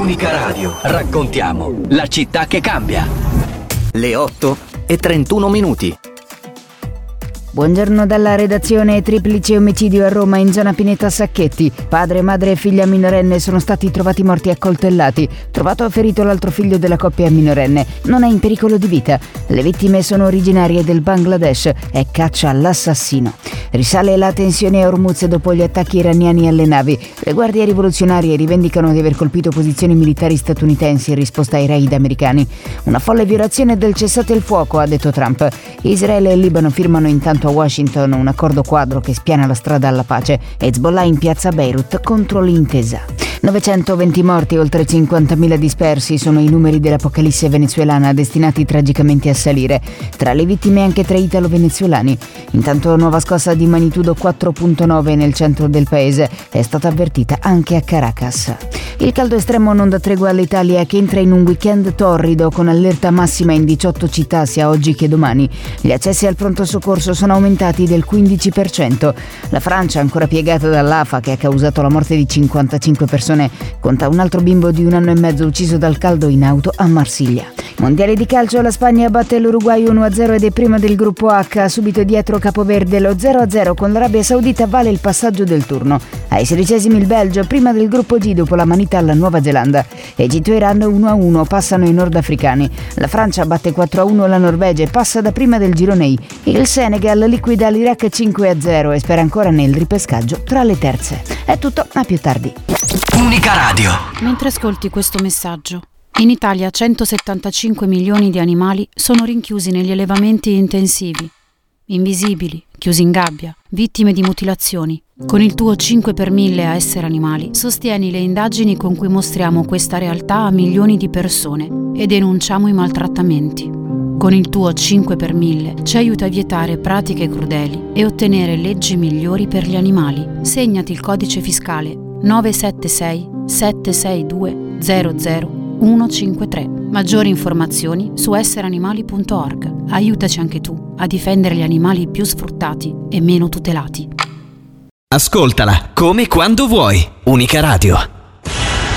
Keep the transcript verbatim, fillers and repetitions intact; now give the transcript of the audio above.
Unica Radio. Raccontiamo la città che cambia. Le otto e trentuno minuti. Buongiorno dalla redazione. Triplice omicidio a Roma in zona Pineta Sacchetti. Padre, madre e figlia minorenne sono stati trovati morti accoltellati. Trovato ferito l'altro figlio della coppia minorenne. Non è in pericolo di vita. Le vittime sono originarie del Bangladesh e caccia all'assassino. Risale la tensione a Hormuz dopo gli attacchi iraniani alle navi. Le guardie rivoluzionarie rivendicano di aver colpito posizioni militari statunitensi in risposta ai raid americani. Una folle violazione del cessate il fuoco, ha detto Trump. Israele e Libano firmano intanto a Washington un accordo quadro che spiana la strada alla pace. Hezbollah in piazza Beirut contro l'intesa. novecentoventi morti e oltre cinquantamila dispersi sono i numeri dell'apocalisse venezuelana, destinati tragicamente a salire. Tra le vittime anche tre italo-venezuelani. Intanto nuova scossa di magnitudo quattro virgola nove nel centro del paese è stata avvertita anche a Caracas. Il caldo estremo non dà tregua all'Italia, che entra in un weekend torrido con allerta massima in diciotto città sia oggi che domani. Gli accessi al pronto soccorso sono aumentati del quindici per cento. La Francia, ancora piegata dall'A F A che ha causato la morte di cinquantacinque persone, conta un altro bimbo di un anno e mezzo ucciso dal caldo in auto a Marsiglia. Mondiale di calcio, la Spagna batte l'Uruguay uno a zero ed è prima del gruppo H. Subito dietro Capoverde, lo zero a zero con l'Arabia Saudita vale il passaggio del turno. Ai sedicesimi il Belgio, prima del gruppo G dopo la manita alla Nuova Zelanda. Egitto e Iran uno a uno, passano i nordafricani. La Francia batte quattro a uno la Norvegia e passa da prima del girone I. Il Senegal liquida l'Iraq cinque a zero e spera ancora nel ripescaggio tra le terze. È tutto, a più tardi. Unica Radio. Mentre ascolti questo messaggio, in Italia centosettantacinque milioni di animali sono rinchiusi negli allevamenti intensivi, invisibili, chiusi in gabbia, vittime di mutilazioni. Con il tuo cinque per mille a Essere Animali sostieni le indagini con cui mostriamo questa realtà a milioni di persone e denunciamo i maltrattamenti. Con il tuo cinque per mille ci aiuta a vietare pratiche crudeli e ottenere leggi migliori per gli animali. Segnati il codice fiscale nove sette sei sette sei due zero zero uno cinque tre. Maggiori informazioni su essere animali punto org. Aiutaci anche tu a difendere gli animali più sfruttati e meno tutelati. Ascoltala come quando vuoi. Unica Radio.